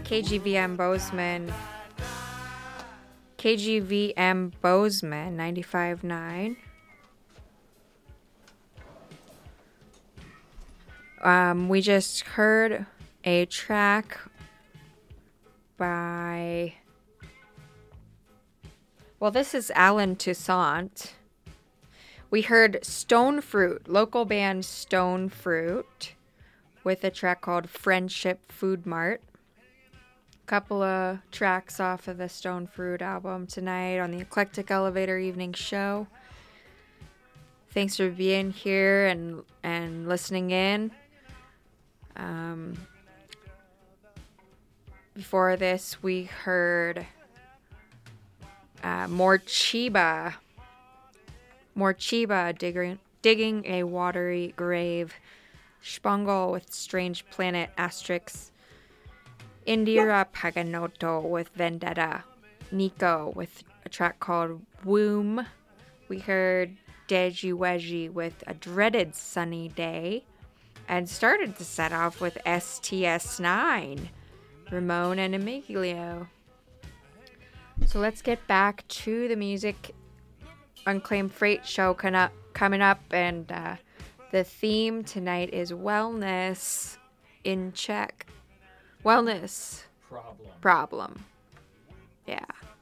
KGVM Bozeman. KGVM Bozeman 95.9. We just heard a track by... Well, this is Alan Toussaint. We heard Stone Fruit, local band Stone Fruit, with a track called Friendship Food Mart. Couple of tracks off of the Stone Fruit album tonight on the Eclectic Elevator Evening Show. Thanks for being here and listening in. Before this, we heard More Chiba digging a watery grave. Spangle with Strange Planet Asterix. Indira Paganoto with Vendetta. Nico with a track called Womb. We heard Deji Weji with A Dreaded Sunny Day. And started to set off with STS9. Ramon and Emilio. So let's get back to the music. Unclaimed Freight show coming up, and the theme tonight is wellness in check. Wellness problem. Yeah.